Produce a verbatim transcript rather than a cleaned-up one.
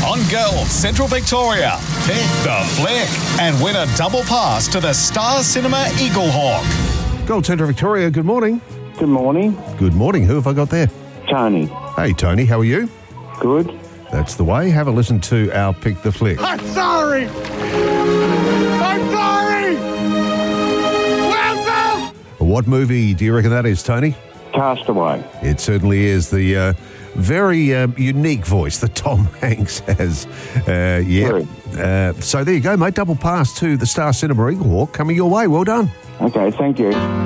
On Girls Central Victoria, pick the flick and win a double pass to the Star Cinema Eaglehawk. Gold Central Victoria, good morning. Good morning. Good morning. Who have I got there? Tony. Hey, Tony, how are you? Good. That's the way. Have a listen to our Pick the Flick. I'm sorry! I'm sorry! Welcome! What movie do you reckon that is, Tony? Castaway. It certainly is. The uh, very uh, unique voice that Tom Hanks has. Uh, yeah. Uh, so there you go, mate. Double pass to the Star Cinema Eaglehawk coming your way. Well done. Okay, thank you.